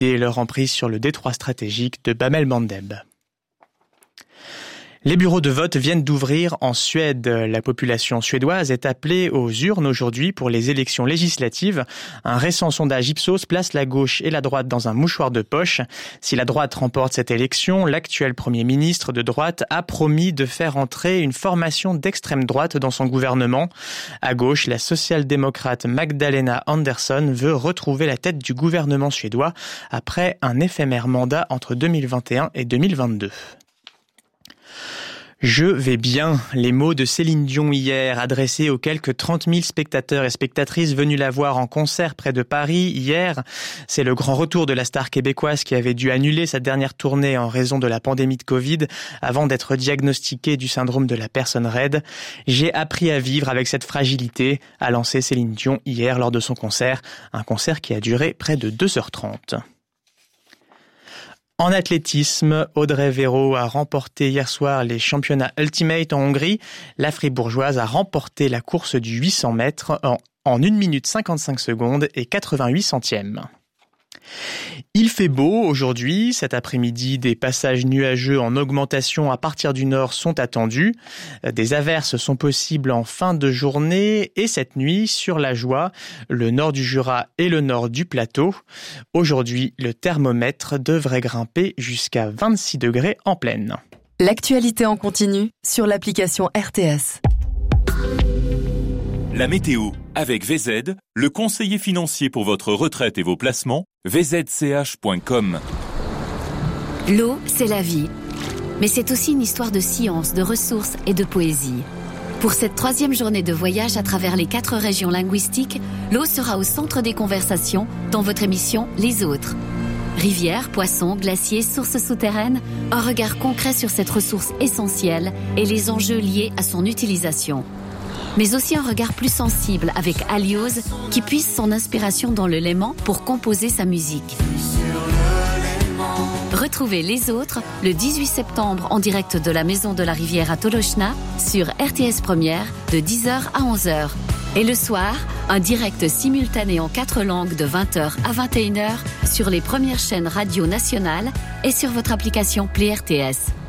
et leur emprise sur le détroit stratégique de Bab el-Mandeb. Les bureaux de vote viennent d'ouvrir en Suède. La population suédoise est appelée aux urnes aujourd'hui pour les élections législatives. Un récent sondage Ipsos place la gauche et la droite dans un mouchoir de poche. Si la droite remporte cette élection, l'actuel Premier ministre de droite a promis de faire entrer une formation d'extrême droite dans son gouvernement. À gauche, la social-démocrate Magdalena Andersson veut retrouver la tête du gouvernement suédois après un éphémère mandat entre 2021 et 2022. Je vais bien, les mots de Céline Dion hier, adressés aux quelques 30 000 spectateurs et spectatrices venus la voir en concert près de Paris hier. C'est le grand retour de la star québécoise qui avait dû annuler sa dernière tournée en raison de la pandémie de Covid avant d'être diagnostiquée du syndrome de la personne raide. J'ai appris à vivre avec cette fragilité, a lancé Céline Dion hier lors de son concert, un concert qui a duré près de 2h30. En athlétisme, Audrey Véro a remporté hier soir les championnats Ultimate en Hongrie. La Fribourgeoise a remporté la course du 800 mètres en 1 minute 55 secondes et 88 centièmes. Il fait beau aujourd'hui. Cet après-midi, des passages nuageux en augmentation à partir du nord sont attendus. Des averses sont possibles en fin de journée et cette nuit sur la Joie, le nord du Jura et le nord du plateau. Aujourd'hui, le thermomètre devrait grimper jusqu'à 26 degrés en pleine. L'actualité en continu sur l'application RTS. La météo avec VZ, le conseiller financier pour votre retraite et vos placements, vzch.com. L'eau, c'est la vie. Mais c'est aussi une histoire de science, de ressources et de poésie. Pour cette 3e journée de voyage à travers les 4 régions linguistiques, l'eau sera au centre des conversations dans votre émission Les Autres. Rivières, poissons, glaciers, sources souterraines, un regard concret sur cette ressource essentielle et les enjeux liés à son utilisation. Mais aussi un regard plus sensible avec Aliose qui puise son inspiration dans le Léman pour composer sa musique. Retrouvez Les Autres le 18 septembre en direct de la Maison de la Rivière à Tolochna sur RTS Première de 10h à 11h. Et le soir, un direct simultané en 4 langues de 20h à 21h sur les premières chaînes radio nationales et sur votre application Play RTS.